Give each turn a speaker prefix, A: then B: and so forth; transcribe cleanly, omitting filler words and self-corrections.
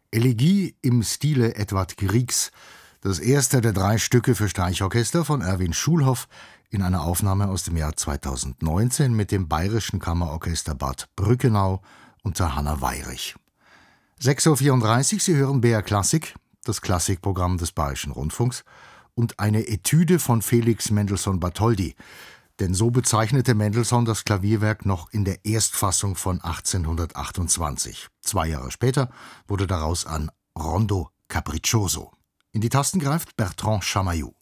A: Elegie im Stile Edvard Griegs, das erste der 3 Stücke für Streichorchester von Erwin Schulhoff in einer Aufnahme aus dem Jahr 2019 mit dem Bayerischen Kammerorchester Bad Brückenau unter Hanna Weirich. 6:34 Uhr, Sie hören BR Klassik, das Klassikprogramm des Bayerischen Rundfunks, und eine Etüde von Felix Mendelssohn Bartholdy, denn so bezeichnete Mendelssohn das Klavierwerk noch in der Erstfassung von 1828. 2 Jahre später wurde daraus ein Rondo Capriccioso. In die Tasten greift Bertrand Chamayou.